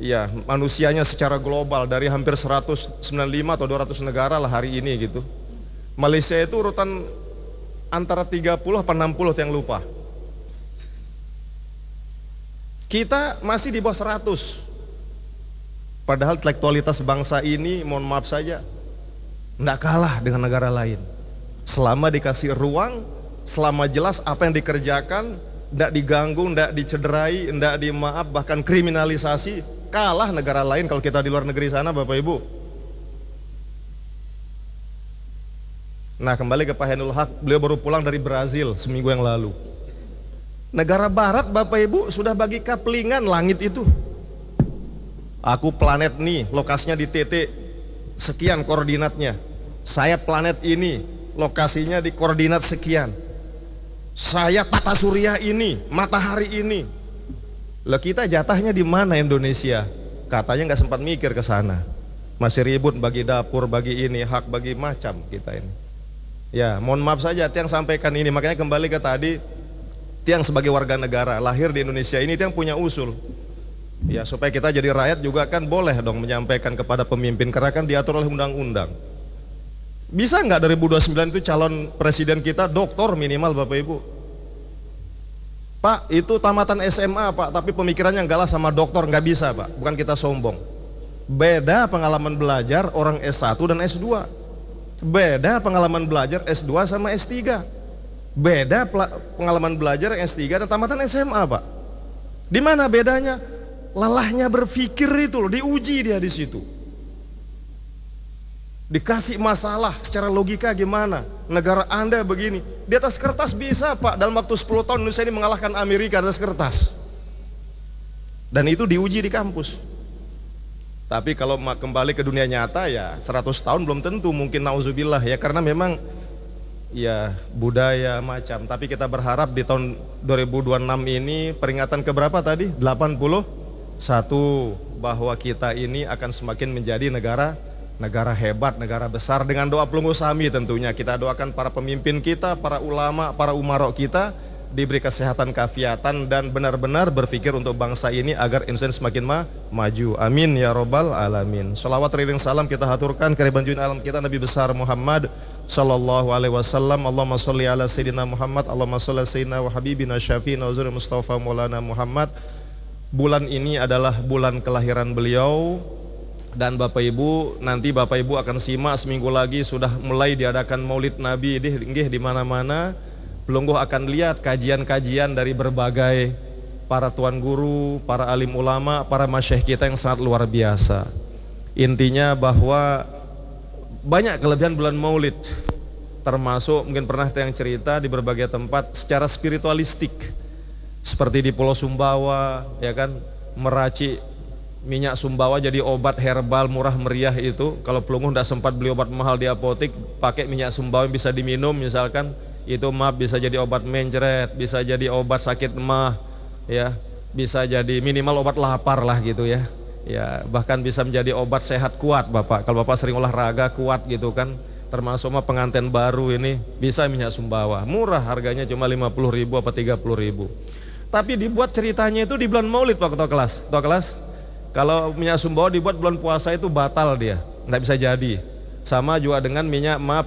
ya manusianya secara global dari hampir 195 atau 200 negara lah hari ini gitu. Malaysia itu urutan antara 30 apa 60 yang lupa. Kita masih di bawah 100. Padahal intelektualitas bangsa ini, mohon maaf saja, tidak kalah dengan negara lain. Selama dikasih ruang, selama jelas apa yang dikerjakan, tidak diganggu, tidak dicederai, tidak dimaaf, bahkan kriminalisasi, kalah negara lain kalau kita di luar negeri sana, Bapak Ibu. Nah, kembali ke Pak Henul Haq, beliau baru pulang dari Brazil seminggu yang lalu. Negara barat, Bapak Ibu, sudah bagi kaplingan langit itu. Aku planet nih, lokasinya di titik sekian koordinatnya. Saya planet ini, lokasinya di koordinat sekian. Saya tata surya ini, matahari ini. Lah kita jatahnya di mana Indonesia? Katanya nggak sempat mikir ke sana. Masih ribut bagi dapur, bagi ini, hak bagi macam kita ini. Ya, mohon maaf saja Tiang sampaikan ini. Makanya kembali ke tadi, Tiang sebagai warga negara lahir di Indonesia ini Tiang punya usul. Ya, supaya kita jadi rakyat juga kan boleh dong menyampaikan kepada pemimpin, karena kan diatur oleh undang-undang. Bisa nggak 2029 itu calon presiden kita doktor minimal, Bapak Ibu? Pak, itu tamatan SMA Pak, tapi pemikirannya enggak lah sama doktor, nggak bisa Pak. Bukan kita sombong. Beda pengalaman belajar orang S1 dan S2. Beda pengalaman belajar S2 sama S3. Beda pengalaman belajar S3 dan tamatan SMA Pak. Di mana bedanya? Lelahnya berpikir itu loh, diuji dia di situ. Dikasih masalah secara logika gimana? Negara Anda begini. Di atas kertas bisa Pak, dalam waktu 10 tahun Indonesia ini mengalahkan Amerika di atas kertas. Dan itu diuji di kampus. Tapi kalau kembali ke dunia nyata ya 100 tahun belum tentu, mungkin nauzubillah ya, karena memang ya budaya macam. Tapi kita berharap di tahun 2026 ini peringatan keberapa tadi? 81, bahwa kita ini akan semakin menjadi negara hebat, negara besar, dengan doa pelunggu sami tentunya. Kita doakan para pemimpin kita, para ulama, para umarok kita diberi kesehatan kafiatan dan benar-benar berpikir untuk bangsa ini agar Indonesia semakin maju. Amin ya robbal alamin. Sholawat ring salam kita haturkan ke junjungan alam kita Nabi besar Muhammad sallallahu alaihi wasallam. Allahumma sholli ala sayyidina Muhammad, Allahumma sholli ala sayyidina wa habibina syafi'ina wa zuri Mustafa Maulana Muhammad. Bulan ini adalah bulan kelahiran beliau. Dan Bapak Ibu, nanti Bapak Ibu akan simak seminggu lagi sudah mulai diadakan Maulid Nabi di mana-mana. Pelungguh akan lihat kajian-kajian dari berbagai para tuan guru, para alim ulama, para masyayikh kita yang sangat luar biasa. Intinya bahwa banyak kelebihan bulan Maulid, termasuk mungkin pernah yang cerita di berbagai tempat secara spiritualistik, seperti di Pulau Sumbawa, ya kan, meracik minyak Sumbawa jadi obat herbal murah meriah itu. Kalau pelungguh tidak sempat beli obat mahal di apotik, pakai minyak Sumbawa yang bisa diminum misalkan, itu maaf bisa jadi obat mencret, bisa jadi obat sakit emah, ya, bisa jadi minimal obat lapar lah gitu ya. Ya, bahkan bisa menjadi obat sehat kuat Bapak. Kalau Bapak sering olahraga kuat gitu kan, termasuk mah pengantin baru ini bisa minyak Sumbawa. Murah harganya cuma 50.000 apa 30.000. Tapi dibuat ceritanya itu di bulan Maulid Pak Ketua Kelas. Ketua Kelas, kalau minyak Sumbawa dibuat bulan puasa itu batal dia, nggak bisa jadi. Sama juga dengan minyak maaf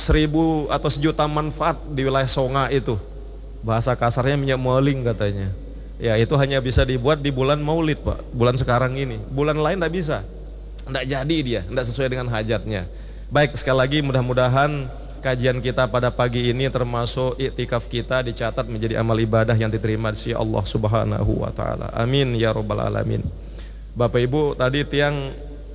1000 atau 1.000.000 manfaat di wilayah Songa itu. Bahasa kasarnya minyak maling katanya. Ya itu hanya bisa dibuat di bulan Maulid Pak, bulan sekarang ini. Bulan lain nggak bisa, nggak jadi dia, nggak sesuai dengan hajatnya. Baik, sekali lagi mudah-mudahan kajian kita pada pagi ini termasuk iktikaf kita dicatat menjadi amal ibadah yang diterima di sisi Allah Subhanahu wa taala. Amin ya robbal alamin. Bapak Ibu, tadi Tiang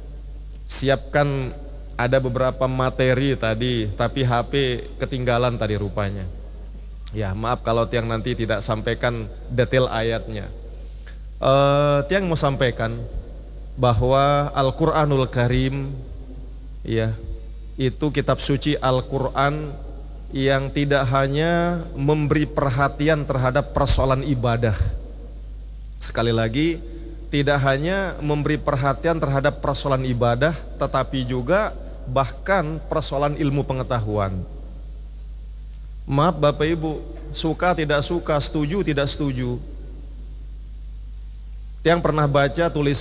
siapkan ada beberapa materi tadi, tapi HP ketinggalan tadi rupanya. Ya maaf kalau Tiang nanti tidak sampaikan detail ayatnya. Tiang mau sampaikan bahwa Al-Quranul Karim, ya, itu kitab suci Al-Quran yang tidak hanya memberi perhatian terhadap persoalan ibadah. Sekali lagi, tidak hanya memberi perhatian terhadap persoalan ibadah, tetapi juga bahkan persoalan ilmu pengetahuan. Maaf Bapak Ibu, suka tidak suka, setuju tidak setuju. Yang pernah baca tulisan